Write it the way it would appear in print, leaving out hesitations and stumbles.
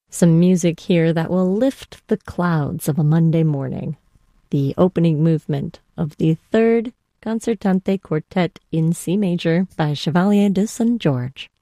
Some music here that will lift the clouds of a Monday morning. The opening movement of the Third Concertante Quartet in C major by Chevalier de St. George.